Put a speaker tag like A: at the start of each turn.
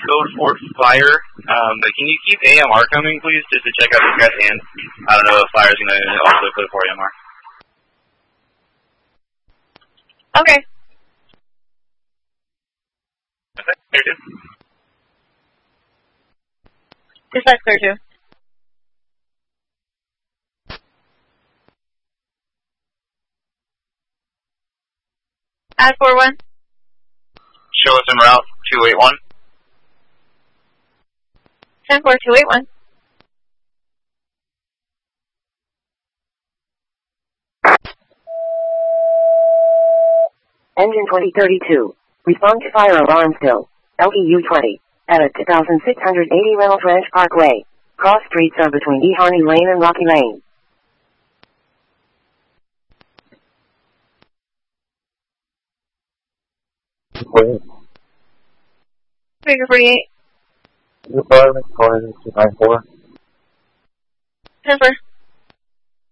A: code for fire. But can you keep AMR coming, please, just to check out this guy's hand? I don't know if fire's going to also code for AMR.
B: Okay.
A: Okay, clear two.
B: Dispatch clear two. Add 4-1.
A: Show us en route 281.
B: 10-4-281.
C: Engine 2032. Respond to fire alarm still. LEU 20. At a 2680 Reynolds Ranch Parkway. Cross streets are between E. Harney Lane and Rocky Lane.
B: Figure 48.
D: 2-5, calling 294.
B: 10-4.